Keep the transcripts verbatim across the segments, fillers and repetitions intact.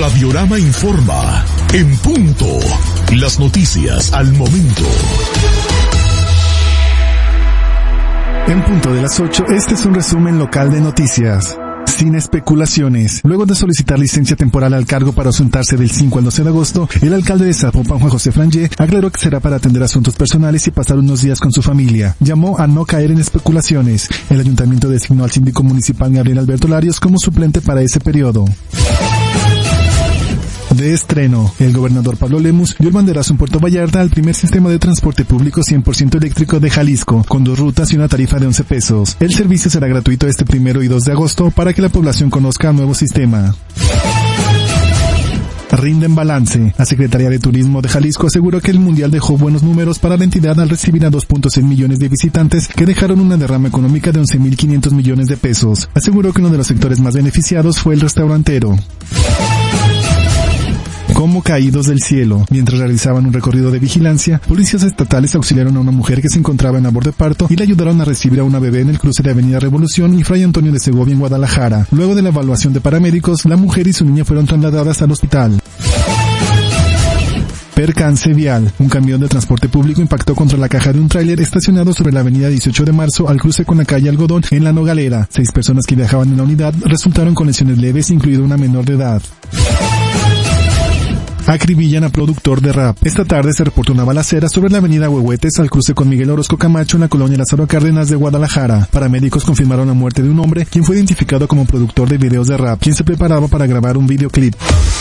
Radiorama informa. En punto. Las noticias al momento. En punto de las ocho, este es un resumen local de noticias. Sin especulaciones. Luego de solicitar licencia temporal al cargo para ausentarse del cinco al doce de agosto, el alcalde de Zapopan, Juan José Frangé, aclaró que será para atender asuntos personales y pasar unos días con su familia. Llamó a no caer en especulaciones. El ayuntamiento designó al síndico municipal Gabriel Alberto Larios como suplente para ese periodo. De estreno, el gobernador Pablo Lemus dio el banderazo en Puerto Vallarta al primer sistema de transporte público cien por ciento eléctrico de Jalisco, con dos rutas y una tarifa de once pesos. El servicio será gratuito este primero y dos de agosto para que la población conozca el nuevo sistema. Rinden balance. La Secretaría de Turismo de Jalisco aseguró que el Mundial dejó buenos números para la entidad al recibir a dos punto seis millones de visitantes que dejaron una derrama económica de once mil quinientos millones de pesos. Aseguró que uno de los sectores más beneficiados fue el restaurantero. Como caídos del cielo. Mientras realizaban un recorrido de vigilancia, policías estatales auxiliaron a una mujer que se encontraba en labor de parto y le ayudaron a recibir a una bebé en el cruce de Avenida Revolución y Fray Antonio de Segovia en Guadalajara. Luego de la evaluación de paramédicos, la mujer y su niña fueron trasladadas al hospital. Percance vial. Un camión de transporte público impactó contra la caja de un tráiler estacionado sobre la avenida dieciocho de marzo al cruce con la calle Algodón en La Nogalera. Seis personas que viajaban en la unidad resultaron con lesiones leves, incluida una menor de edad. Acribillan a productor de rap. Esta tarde se reportó una balacera sobre la avenida Huehuetes al cruce con Miguel Orozco Camacho en la colonia Lázaro Cárdenas de Guadalajara. Paramédicos confirmaron la muerte de un hombre, quien fue identificado como productor de videos de rap, quien se preparaba para grabar un videoclip.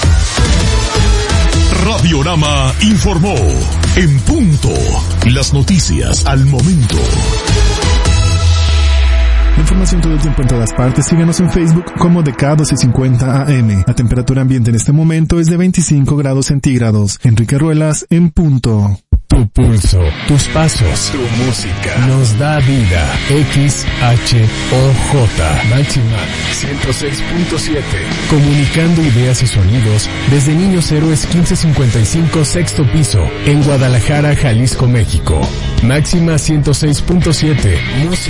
Radiorama informó. En punto. Las noticias al momento. Información todo el tiempo en todas partes. Síganos en Facebook como D K doce cincuenta A M. La temperatura ambiente en este momento es de veinticinco grados centígrados. Enrique Ruelas, en punto. Tu pulso, tus pasos, tu música nos da vida. X H O J Máxima ciento seis punto siete. Comunicando ideas y sonidos desde Niños Héroes quince cincuenta y cinco, sexto piso, en Guadalajara, Jalisco, México. Máxima ciento seis punto siete. Música.